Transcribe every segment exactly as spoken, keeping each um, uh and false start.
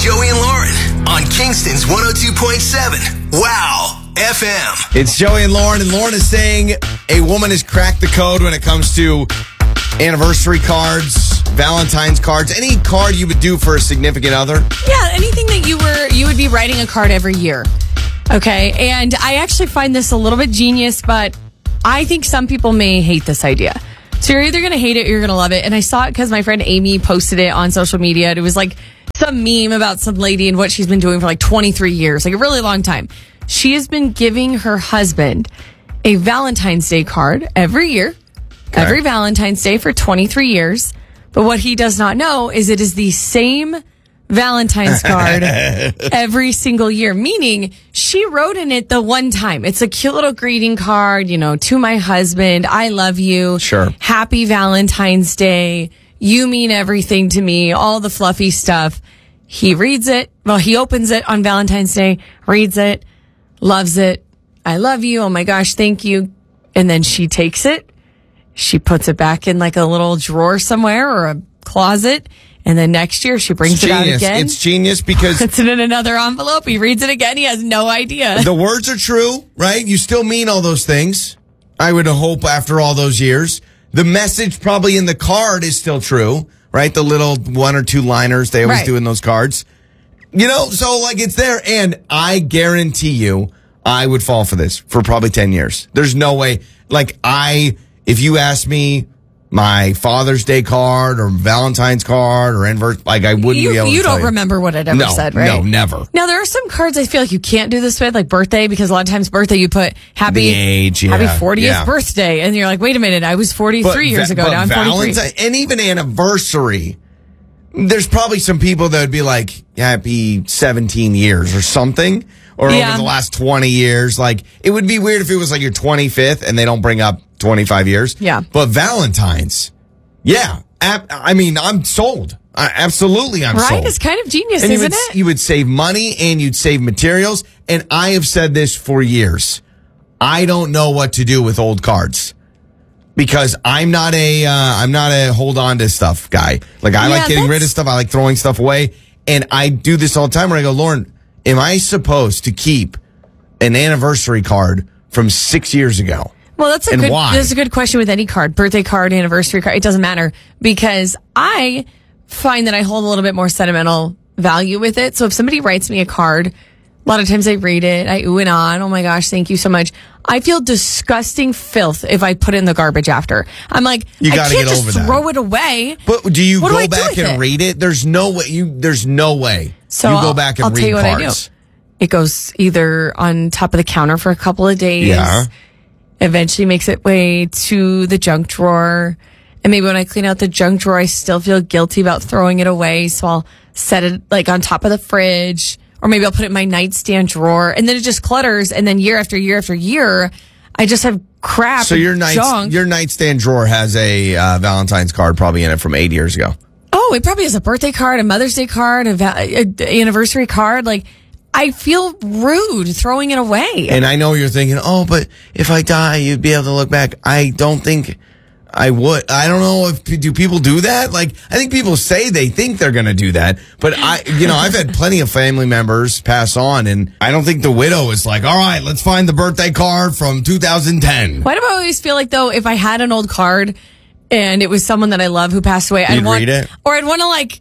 Joey and Lauren on Kingston's one oh two point seven. Wow, F M. It's Joey and Lauren, and Lauren is saying a woman has cracked the code when it comes to anniversary cards, Valentine's cards, any card you would do for a significant other. Yeah, anything that you were you would be writing a card every year. Okay, and I actually find this a little bit genius, but I think some people may hate this idea. So you're either going to hate it or you're going to love it. And I saw it because my friend Amy posted it on social media. And it was like some meme about some lady and what she's been doing for like twenty-three years, like a really long time. She has been giving her husband a Valentine's Day card every year, okay. every Valentine's Day for twenty-three years. But what he does not know is it is the same Valentine's card every single year, meaning she wrote in it the one time. It's a cute little greeting card, you know, to my husband. I love you. Sure. Happy Valentine's Day. You mean everything to me. All the fluffy stuff. He reads it. Well, he opens it on Valentine's Day, reads it, loves it. I love you. Oh my gosh, thank you. And then she takes it. She puts it back in like a little drawer somewhere or a closet. And then next year, she brings it's it genius. out again. It's genius because puts it in another envelope. He reads it again. He has no idea. The words are true, right? You still mean all those things. I would hope after all those years. The message probably in the card is still true, right? The little one or two liners they always right. do in those cards. You know, so like it's there. And I guarantee you, I would fall for this for probably ten years. There's no way. Like I, if you ask me, my Father's Day card or Valentine's card or anniversary, like I wouldn't you, be able to You tell don't you. remember what it ever no, said, right? No, never. Now, there are some cards I feel like you can't do this with, like birthday, because a lot of times birthday you put happy the age, yeah, happy fortieth yeah. birthday. And you're like, wait a minute, I was forty-three But, years ago. but Now I'm forty-three. Valentine, and even anniversary, there's probably some people that would be like, happy seventeen years or something. Or yeah. over the last twenty years. Like, it would be weird if it was like your twenty-fifth and they don't bring up twenty-five years. Yeah. But Valentine's, yeah. Ab- I mean, I'm sold. I, absolutely, I'm right? sold. It's kind of genius, and isn't you would, it? You would save money and you'd save materials. And I have said this for years. I don't know what to do with old cards. Because I'm not a, uh, I'm not a hold on to stuff guy. Like, I Yeah, like getting that's- rid of stuff. I like throwing stuff away. And I do this all the time where I go, Lauren, am I supposed to keep an anniversary card from six years ago? Well, that's a and good why? that's a good question with any card, birthday card, anniversary card. It doesn't matter because I find that I hold a little bit more sentimental value with it. So if somebody writes me a card, a lot of times I read it, I ooh and ah, oh my gosh, thank you so much. I feel disgusting filth if I put it in the garbage after. I'm like, You I gotta can't get just over that. throw it away. But do you What go do I do back with and it? read it? There's no way. You there's no way. So you go I'll- back and I'll read tell you what I cards. do. It goes either on top of the counter for a couple of days. Yeah. Eventually makes its way to the junk drawer. And maybe when I clean out the junk drawer, I still feel guilty about throwing it away. So I'll set it like on top of the fridge, or maybe I'll put it in my nightstand drawer, and then it just clutters. And then year after year after year, I just have crap. So your and night junk. your nightstand drawer has a uh, Valentine's card probably in it from eight years ago. Oh, it probably has a birthday card, a Mother's Day card, a, va- a anniversary card. Like, I feel rude throwing it away. And I know you're thinking, oh, but if I die, you'd be able to look back. I don't think I would. I don't know if do people do that. Like, I think people say they think they're going to do that, but I, you know, I've had plenty of family members pass on, and I don't think the widow is like, all right, let's find the birthday card from two thousand ten. Why do I always feel like, though, if I had an old card and it was someone that I love who passed away, I'd You'd want, read it? or I'd want to like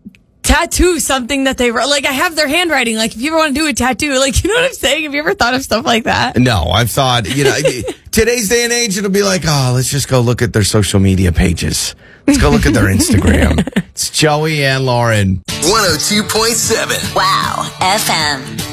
tattoo something that they wrote. Like, I have their handwriting. Like, if you ever want to do a tattoo, like, you know what I'm saying? Have you ever thought of stuff like that? No, I've thought, you know, today's day and age, it'll be like, oh, let's just go look at their social media pages. Let's go look at their Instagram. It's Joey and Lauren. one oh two point seven. Wow, F M.